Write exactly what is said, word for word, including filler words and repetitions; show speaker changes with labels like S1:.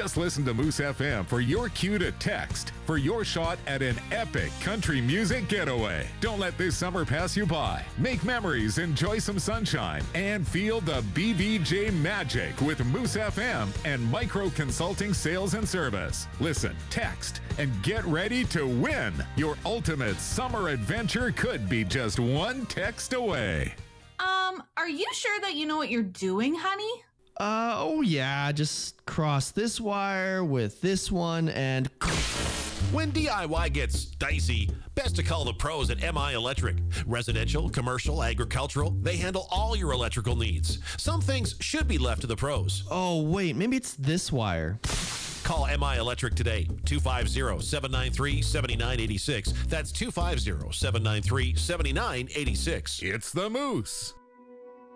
S1: Just listen to Moose F M for your cue to text for your shot at an epic country music getaway. Don't let this summer pass you by. Make memories, enjoy some sunshine, and feel the B V J magic with Moose F M and Micro Consulting Sales and Service. Listen, text, and get ready to win. Your ultimate summer adventure could be just one text away.
S2: Um, are you sure that you know what you're doing, honey?
S3: Uh, oh yeah, just cross this wire with this one and...
S4: When D I Y gets dicey, best to call the pros at M I Electric. Residential, commercial, agricultural, they handle all your electrical needs. Some things should be left to the pros.
S3: Oh wait, maybe it's this wire.
S4: Call M I Electric today, two five zero, seven nine three, seven nine eight six. That's two five zero, seven nine three, seven nine eight six.
S1: It's the Moose.